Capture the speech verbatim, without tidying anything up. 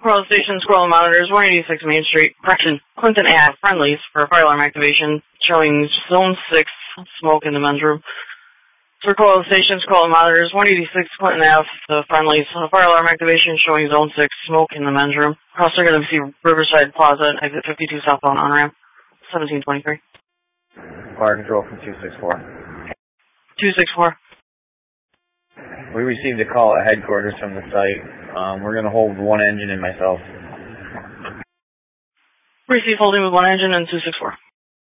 Coral Station, Squirrel Monitors, one eighty-six Main Street, correction, Clinton Ave, friendlies for fire alarm activation, showing Zone six, smoke in the men's room. For Coral Station, Squirrel Monitors, one eighty-six Clinton Ave, the friendlies, fire alarm activation, showing Zone six, smoke in the men's room. Cross Circuit M C Riverside Plaza, exit fifty-two southbound on-ramp, seventeen twenty-three. Fire control from two six four. two six four. We received a call at headquarters from the site. Um, we're going to hold one engine and myself. Receive holding with one engine and two six four.